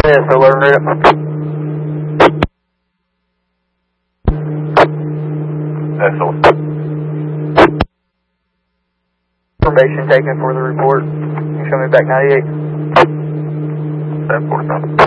Yeah, so loading right up. Excellent. Information taken for the report. You show me back 98. 745.